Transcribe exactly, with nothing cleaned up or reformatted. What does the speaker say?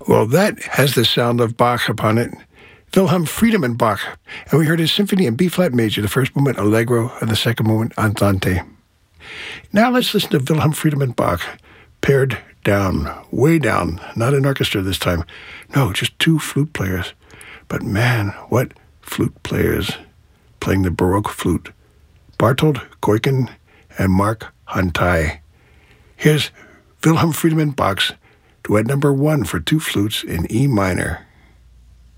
Well, that has the sound of Bach upon it. Wilhelm Friedemann Bach. And we heard his symphony in B-flat major, the first movement Allegro and the second movement Andante. Now let's listen to Wilhelm Friedemann Bach, pared down, way down, not an orchestra this time. No, just two flute players. But man, what flute players playing the Baroque flute. Bartold Goikin and Mark Hantai. Here's Wilhelm Friedemann Bach's Duet number one for two flutes in E minor.